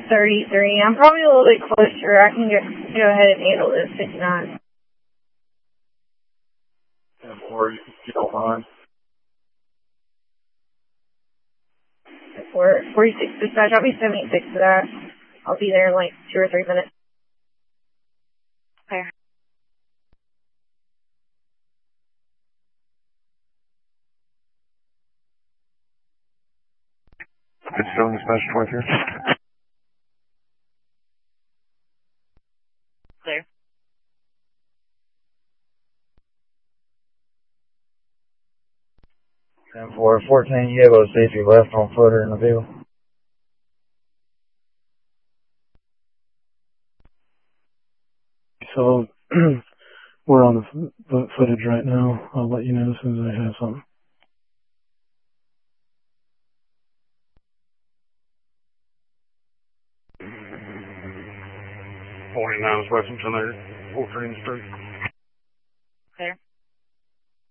33. I'm probably a little bit closer. I can go ahead and handle this 59. 10-4, you don't mind. 46 dispatch. I'll be 76 for that. I'll be there in like 2 or 3 minutes. Okay. It's still in dispatch 23. Clear. And for 14, you able to see if you left on foot or in the vehicle? So, we're on the footage right now. I'll let you know as soon as I have something. '49 is West Cincinnati, 14th Street.